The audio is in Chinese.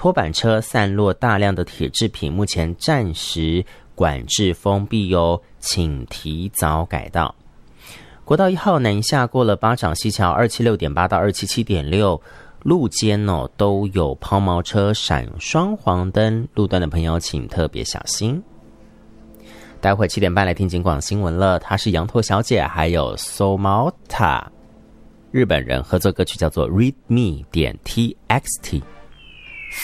拖板车散落大量的铁制品，目前暂时管制封闭哟，请提早改道。国道1号南下过了巴掌溪桥276.8到277.6，路肩都有抛锚车闪双黄灯，路段的朋友请特别小心。待会7点半来听警广新闻了，她是羊驼小姐，还有 Somata 日本人合作歌曲叫做 Read Me.txt。